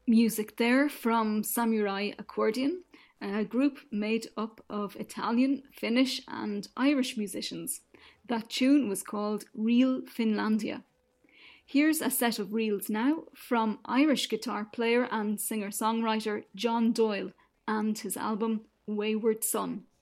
Music there from Samurai Accordion, a group made up of Italian, Finnish, and Irish musicians. That tune was called Reel Finlandia. Here's a set of reels now from Irish guitar player and singer-songwriter John Doyle and his album Wayward Son.